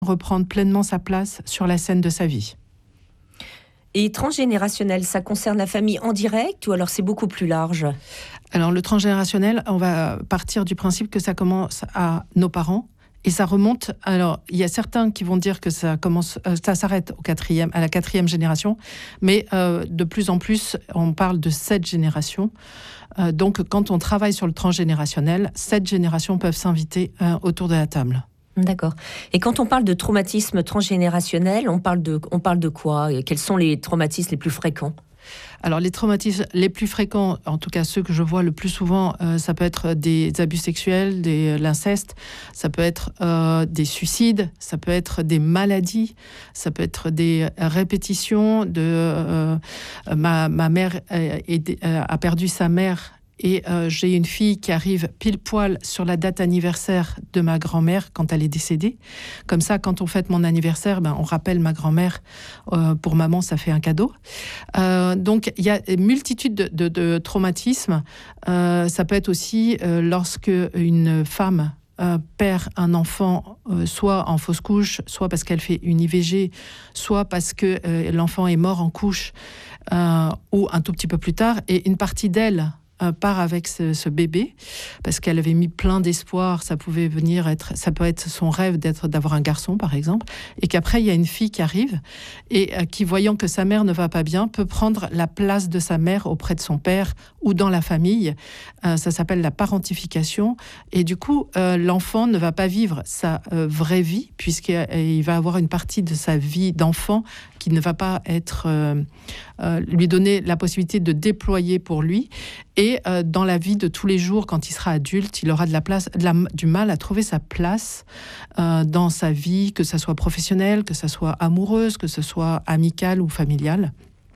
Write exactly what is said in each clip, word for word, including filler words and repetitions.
reprendre pleinement sa place sur la scène de sa vie. Et transgénérationnel, ça concerne la famille en direct ou alors c'est beaucoup plus large ? Alors le transgénérationnel, on va partir du principe que ça commence à nos parents et ça remonte. Alors il y a certains qui vont dire que ça commence, euh, ça s'arrête au quatrième, à la quatrième génération, mais euh, de plus en plus on parle de sept générations. Euh, donc quand on travaille sur le transgénérationnel, sept générations peuvent s'inviter euh, autour de la table. D'accord. Et quand on parle de traumatisme transgénérationnel, on parle de, on parle de quoi ? Quels sont les traumatismes les plus fréquents ? Alors les traumatismes les plus fréquents, en tout cas ceux que je vois le plus souvent, euh, ça peut être des abus sexuels, des, l'inceste, ça peut être euh, des suicides, ça peut être des maladies, ça peut être des répétitions de euh, ma, ma mère est, a perdu sa mère. Et euh, j'ai une fille qui arrive pile poil sur la date anniversaire de ma grand-mère quand elle est décédée. Comme ça, quand on fête mon anniversaire, ben, on rappelle ma grand-mère. Euh, pour maman, ça fait un cadeau. Euh, donc, il y a une multitude de, de, de traumatismes. Euh, ça peut être aussi euh, lorsque une femme Euh, perd un enfant, euh, soit en fausse couche, soit parce qu'elle fait une I V G, soit parce que euh, l'enfant est mort en couche, euh, ou un tout petit peu plus tard, et une partie d'elle euh, part avec ce, ce bébé, parce qu'elle avait mis plein d'espoir, ça pouvait venir être, ça peut être son rêve d'être, d'avoir un garçon, par exemple, et qu'après, il y a une fille qui arrive, et euh, qui, voyant que sa mère ne va pas bien, peut prendre la place de sa mère auprès de son père, ou dans la famille. Euh, ça s'appelle la parentification. Et du coup, euh, l'enfant ne va pas vivre sa euh, vraie vie, puisqu'il va avoir une partie de sa vie d'enfant qui ne va pas être euh, euh, lui donner la possibilité de déployer pour lui. Et euh, dans la vie de tous les jours, quand il sera adulte, il aura de la place, de la, du mal à trouver sa place euh, dans sa vie, que ça soit professionnelle, que ça soit amoureuse, que ce soit amicale ou familiale.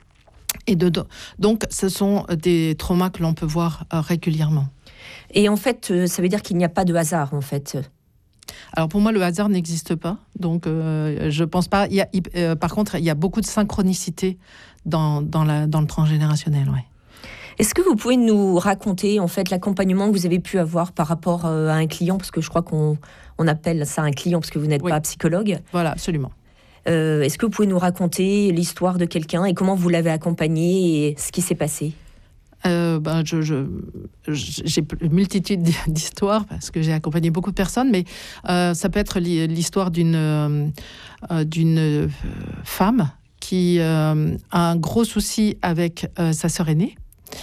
Et de, donc, ce sont des traumas que l'on peut voir euh, régulièrement. Et en fait, euh, ça veut dire qu'il n'y a pas de hasard, en fait. Alors pour moi, le hasard n'existe pas. Donc, euh, je pense pas. Il y a, euh, par contre, il y a beaucoup de synchronicité dans, dans, la, dans le transgénérationnel. Ouais. Est-ce que vous pouvez nous raconter en fait l'accompagnement que vous avez pu avoir par rapport euh, à un client, parce que je crois qu'on on appelle ça un client parce que vous n'êtes oui. pas psychologue. Voilà, absolument. Euh, est-ce que vous pouvez nous raconter l'histoire de quelqu'un et comment vous l'avez accompagné et ce qui s'est passé ? Euh, ben, je, je, j'ai une multitude d'histoires parce que j'ai accompagné beaucoup de personnes, mais euh, ça peut être l'histoire d'une, euh, d'une femme qui euh, a un gros souci avec euh, sa sœur aînée.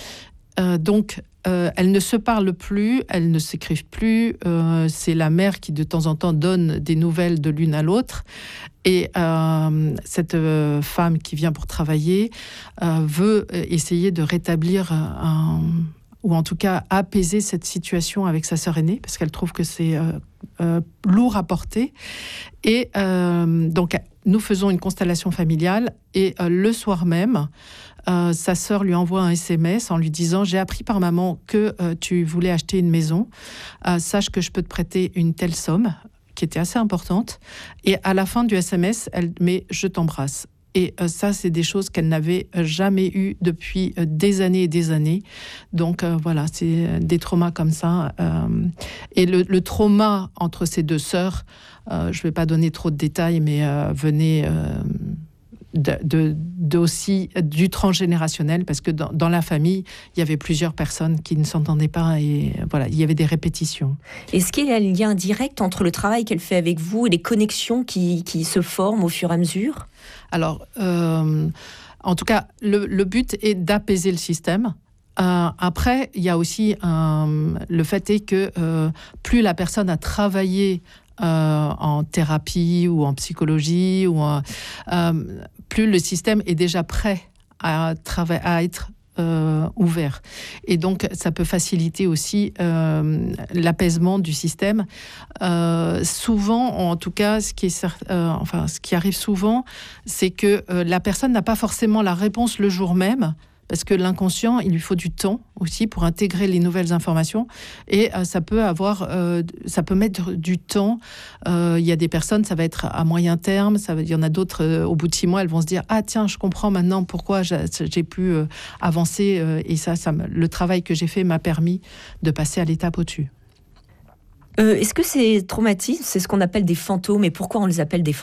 Euh, donc, euh, elles ne se parlent plus, elles ne s'écrivent plus. Euh, c'est la mère qui, de temps en temps, donne des nouvelles de l'une à l'autre. Et euh, cette euh, femme qui vient pour travailler euh, veut essayer de rétablir un, ou en tout cas apaiser cette situation avec sa sœur aînée, parce qu'elle trouve que c'est euh, euh, lourd à porter. Et euh, donc, nous faisons une constellation familiale. Et euh, le soir même, Euh, sa sœur lui envoie un S M S en lui disant « J'ai appris par maman que euh, tu voulais acheter une maison. Euh, sache que je peux te prêter une telle somme, qui était assez importante. » Et à la fin du S M S, elle met « Je t'embrasse ». Et euh, ça, c'est des choses qu'elle n'avait jamais eues depuis euh, des années et des années. Donc euh, voilà, c'est des traumas comme ça. Euh, et le, le trauma entre ces deux sœurs, euh, je ne vais pas donner trop de détails, mais euh, venez... Euh, De, de, de aussi du transgénérationnel, parce que dans, dans la famille, il y avait plusieurs personnes qui ne s'entendaient pas et voilà, il y avait des répétitions. Est-ce qu'il y a un lien direct entre le travail qu'elle fait avec vous et les connexions qui, qui se forment au fur et à mesure ? Alors, euh, en tout cas, le, le but est d'apaiser le système. Euh, après, il y a aussi euh, le fait est que euh, plus la personne a travaillé Euh, en thérapie ou en psychologie, ou en, euh, plus le système est déjà prêt à, trava- à être euh, ouvert. Et donc, ça peut faciliter aussi euh, l'apaisement du système. Euh, souvent, en tout cas, ce qui, est, euh, enfin, ce qui arrive souvent, c'est que euh, la personne n'a pas forcément la réponse le jour même, parce que l'inconscient, il lui faut du temps aussi pour intégrer les nouvelles informations. Et euh, ça peut avoir, euh, ça peut mettre du temps. Euh, il y a des personnes, ça va être à moyen terme. Ça va, il y en a d'autres, euh, au bout de six mois, elles vont se dire « Ah tiens, je comprends maintenant pourquoi j'ai, j'ai pu euh, avancer. Euh, » Et ça, ça, le travail que j'ai fait m'a permis de passer à l'étape au-dessus. Euh, est-ce que ces traumatismes, c'est ce qu'on appelle des fantômes, et pourquoi on les appelle des